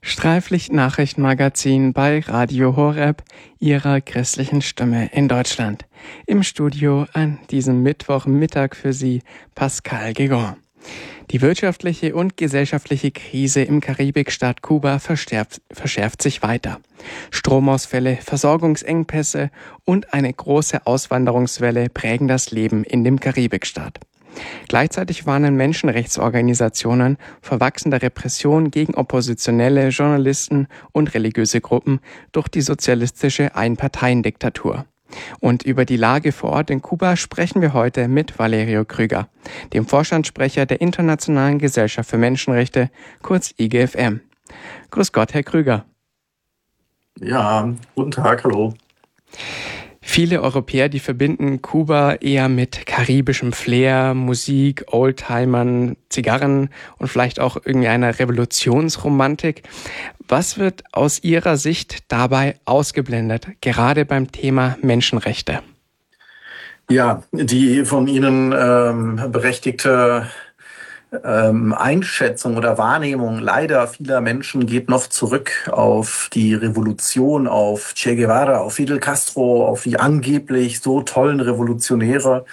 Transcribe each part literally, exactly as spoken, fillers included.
Streiflicht-Nachrichtenmagazin bei Radio Horeb, Ihrer christlichen Stimme in Deutschland. Im Studio an diesem Mittwochmittag für Sie Pascal Guégan. Die wirtschaftliche und gesellschaftliche Krise im Karibikstaat Kuba verschärft, verschärft sich weiter. Stromausfälle, Versorgungsengpässe und eine große Auswanderungswelle prägen das Leben in dem Karibikstaat. Gleichzeitig warnen Menschenrechtsorganisationen vor wachsender Repression gegen Oppositionelle, Journalisten und religiöse Gruppen durch die sozialistische Einparteiendiktatur. Und über die Lage vor Ort in Kuba sprechen wir heute mit Valerio Krüger, dem Vorstandssprecher der Internationalen Gesellschaft für Menschenrechte, kurz I G F M. Grüß Gott, Herr Krüger. Ja, guten Tag, hallo. Viele Europäer, die verbinden Kuba eher mit karibischem Flair, Musik, Oldtimern, Zigarren und vielleicht auch irgendwie einer Revolutionsromantik. Was wird aus Ihrer Sicht dabei ausgeblendet, gerade beim Thema Menschenrechte? Ja, die von Ihnen ähm, berechtigte Ähm, Einschätzung oder Wahrnehmung leider vieler Menschen geht noch zurück auf die Revolution, auf Che Guevara, auf Fidel Castro, auf die angeblich so tollen Revolutionäre,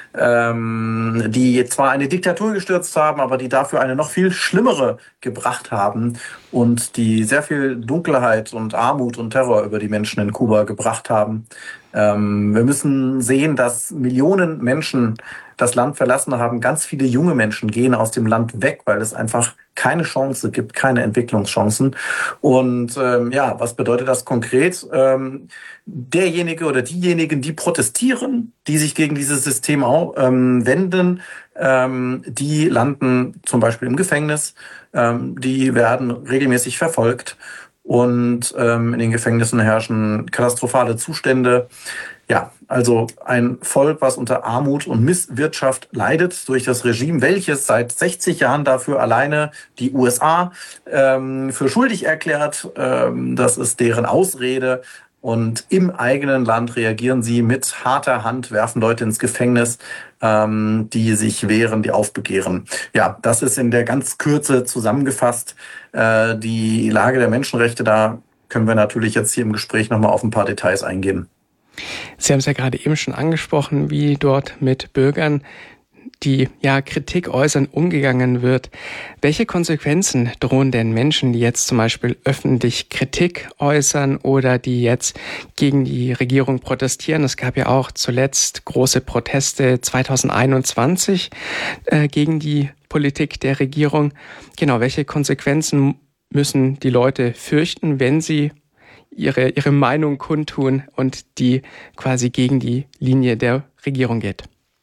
ähm, die zwar eine Diktatur gestürzt haben, aber die dafür eine noch viel schlimmere gebracht haben und die sehr viel Dunkelheit und Armut und Terror über die Menschen in Kuba gebracht haben. Ähm, wir müssen sehen, dass Millionen Menschen das Land verlassen haben. Ganz viele junge Menschen gehen aus dem Land weg, weil es einfach keine Chance gibt, keine Entwicklungschancen. Und ähm, ja, was bedeutet das konkret? Ähm, derjenige oder diejenigen, die protestieren, die sich gegen dieses System auch, ähm, wenden, ähm, die landen zum Beispiel im Gefängnis, ähm, die werden regelmäßig verfolgt und ähm, in den Gefängnissen herrschen katastrophale Zustände. Ja, also ein Volk, was unter Armut und Misswirtschaft leidet durch das Regime, welches seit sechzig Jahren dafür alleine die U S A ähm, für schuldig erklärt. Ähm, das ist deren Ausrede. Und im eigenen Land reagieren sie mit harter Hand, werfen Leute ins Gefängnis, ähm, die sich wehren, die aufbegehren. Ja, das ist in der ganz Kürze zusammengefasst äh, die Lage der Menschenrechte. Da können wir natürlich jetzt hier im Gespräch nochmal auf ein paar Details eingehen. Sie haben es ja gerade eben schon angesprochen, wie dort mit Bürgern, die ja Kritik äußern, umgegangen wird. Welche Konsequenzen drohen denn Menschen, die jetzt zum Beispiel öffentlich Kritik äußern oder die jetzt gegen die Regierung protestieren? Es gab ja auch zuletzt große Proteste zwanzig einundzwanzig äh, gegen die Politik der Regierung. Genau, welche Konsequenzen müssen die Leute fürchten, wenn sie ihre, ihre Meinung kundtun und die quasi gegen die Linie der Regierung geht?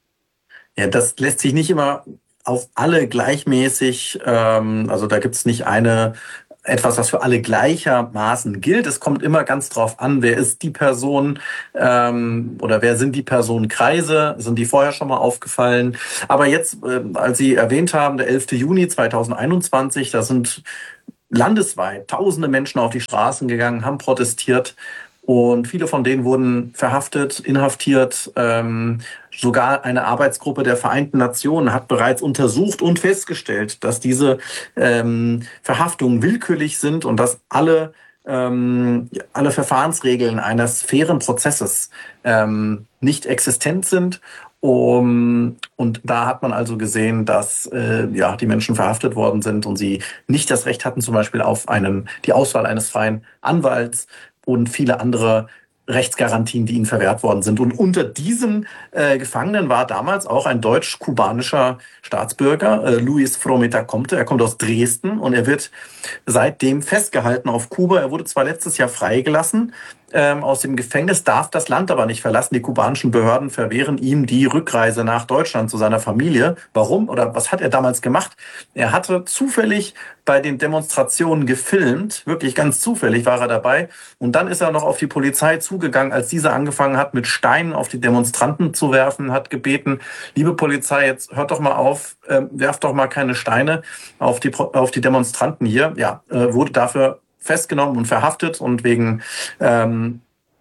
Ja, das lässt sich nicht immer auf alle gleichmäßig, ähm, also da gibt es nicht eine etwas, was für alle gleichermaßen gilt. Es kommt immer ganz drauf an, wer ist die Person ähm, oder wer sind die Personenkreise, sind die vorher schon mal aufgefallen. Aber jetzt, äh, als Sie erwähnt haben, der elfter Juni zweitausendeinundzwanzig, da sind landesweit tausende Menschen auf die Straßen gegangen, haben protestiert und viele von denen wurden verhaftet, inhaftiert. Ähm, sogar eine Arbeitsgruppe der Vereinten Nationen hat bereits untersucht und festgestellt, dass diese ähm, Verhaftungen willkürlich sind und dass alle ähm, alle Verfahrensregeln eines fairen Prozesses ähm, nicht existent sind. Um, und da hat man also gesehen, dass äh, ja die Menschen verhaftet worden sind und sie nicht das Recht hatten, zum Beispiel auf einen die Auswahl eines freien Anwalts und viele andere Rechtsgarantien, die ihnen verwehrt worden sind. Und unter diesen äh, Gefangenen war damals auch ein deutsch-kubanischer Staatsbürger, äh, Luis Frometa Comte. Er kommt aus Dresden und er wird seitdem festgehalten auf Kuba. Er wurde zwar letztes Jahr freigelassen ähm, aus dem Gefängnis, darf das Land aber nicht verlassen. Die kubanischen Behörden verwehren ihm die Rückreise nach Deutschland zu seiner Familie. Warum oder was hat er damals gemacht? Er hatte zufällig bei den Demonstrationen gefilmt, wirklich ganz zufällig war er dabei. Und dann ist er noch auf die Polizei zugegangen, als diese angefangen hat, mit Steinen auf die Demonstranten zu werfen, hat gebeten, liebe Polizei, jetzt hört doch mal auf, äh, werft doch mal keine Steine auf die, auf die Demonstranten hier. Ja, äh, wurde dafür festgenommen und verhaftet und wegen ähm,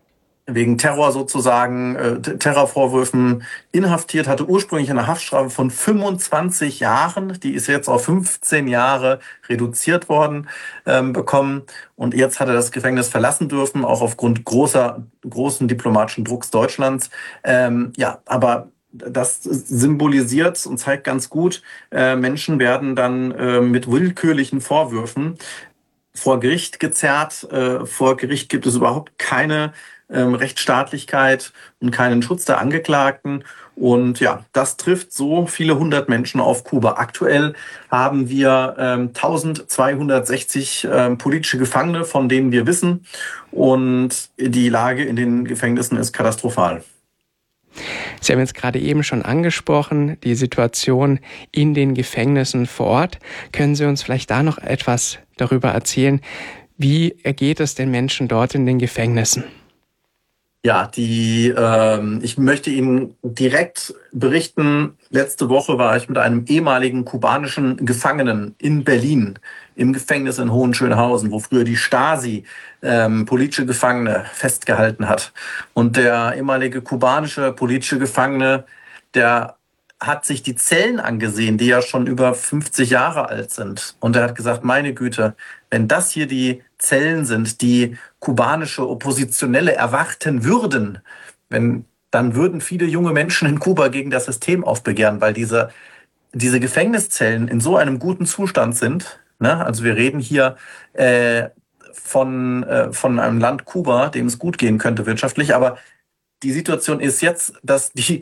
wegen Terror sozusagen, äh, Terrorvorwürfen inhaftiert, hatte ursprünglich eine Haftstrafe von fünfundzwanzig Jahren. Die ist jetzt auf fünfzehn Jahre reduziert worden, ähm, bekommen. Und jetzt hat er das Gefängnis verlassen dürfen, auch aufgrund großer, großen diplomatischen Drucks Deutschlands. Ähm, ja, aber das symbolisiert und zeigt ganz gut, äh, Menschen werden dann äh, mit willkürlichen Vorwürfen vor Gericht gezerrt. Äh, vor Gericht gibt es überhaupt keine ähm, Rechtsstaatlichkeit und keinen Schutz der Angeklagten. Und ja, das trifft so viele hundert Menschen auf Kuba. Aktuell haben wir ähm, eintausendzweihundertsechzig ähm, politische Gefangene, von denen wir wissen. Und die Lage in den Gefängnissen ist katastrophal. Sie haben jetzt gerade eben schon angesprochen, die Situation in den Gefängnissen vor Ort. Können Sie uns vielleicht da noch etwas darüber erzählen? Wie ergeht es den Menschen dort in den Gefängnissen? Ja, die, ähm, ich möchte Ihnen direkt berichten. Letzte Woche war ich mit einem ehemaligen kubanischen Gefangenen in Berlin im Gefängnis in Hohenschönhausen, wo früher die Stasi ähm, politische Gefangene festgehalten hat. Und der ehemalige kubanische politische Gefangene, der hat sich die Zellen angesehen, die ja schon über fünfzig Jahre alt sind. Und er hat gesagt, meine Güte, wenn das hier die Zellen sind, die kubanische Oppositionelle erwarten würden, wenn, dann würden viele junge Menschen in Kuba gegen das System aufbegehren, weil diese, diese Gefängniszellen in so einem guten Zustand sind. Ne? Also wir reden hier äh, von, äh, von einem Land Kuba, dem es gut gehen könnte wirtschaftlich, aber die Situation ist jetzt, dass die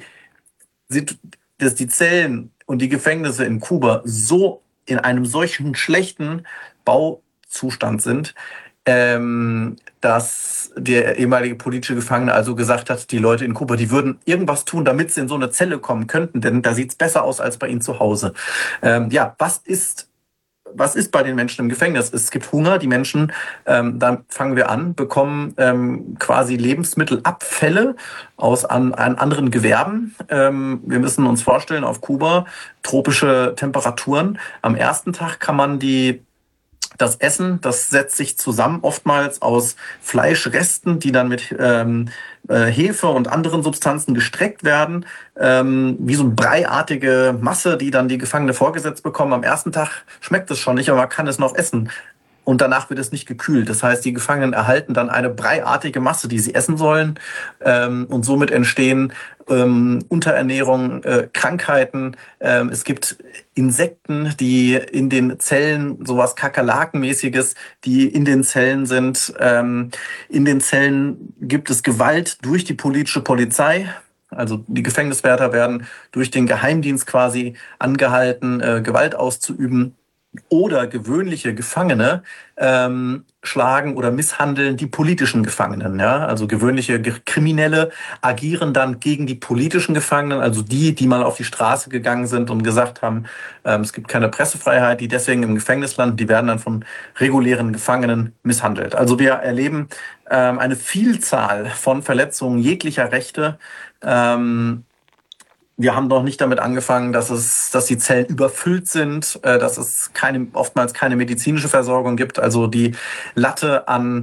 dass die Zellen und die Gefängnisse in Kuba so in einem solchen schlechten Bauzustand sind, ähm, dass der ehemalige politische Gefangene also gesagt hat, die Leute in Kuba, die würden irgendwas tun, damit sie in so eine Zelle kommen könnten, denn da sieht's besser aus als bei ihnen zu Hause. Ähm, ja, was ist Was ist bei den Menschen im Gefängnis? Es gibt Hunger, die Menschen, ähm, dann fangen wir an, bekommen ähm, quasi Lebensmittelabfälle aus an, an anderen Gewerben. Ähm, wir müssen uns vorstellen, auf Kuba tropische Temperaturen. Am ersten Tag kann man die das Essen, das setzt sich zusammen oftmals aus Fleischresten, die dann mit ähm, äh, Hefe und anderen Substanzen gestreckt werden, ähm, wie so eine breiartige Masse, die dann die Gefangene vorgesetzt bekommen. Am ersten Tag schmeckt es schon nicht, aber man kann es noch essen. Und danach wird es nicht gekühlt. Das heißt, die Gefangenen erhalten dann eine breiartige Masse, die sie essen sollen. Ähm, und somit entstehen ähm, Unterernährung, äh, Krankheiten. Ähm, es gibt Insekten, die in den Zellen, sowas Kakerlakenmäßiges, die in den Zellen sind. Ähm, in den Zellen gibt es Gewalt durch die politische Polizei. Also die Gefängniswärter werden durch den Geheimdienst quasi angehalten, äh, Gewalt auszuüben. Oder gewöhnliche Gefangene ähm, schlagen oder misshandeln die politischen Gefangenen. Ja? Also gewöhnliche Kriminelle agieren dann gegen die politischen Gefangenen, also die, die mal auf die Straße gegangen sind und gesagt haben, ähm, es gibt keine Pressefreiheit, die deswegen im Gefängnis landen, die werden dann von regulären Gefangenen misshandelt. Also wir erleben ähm, eine Vielzahl von Verletzungen jeglicher Rechte. Ähm, Wir haben noch nicht damit angefangen, dass es, dass die Zellen überfüllt sind, dass es keine, oftmals keine medizinische Versorgung gibt. Also die Latte an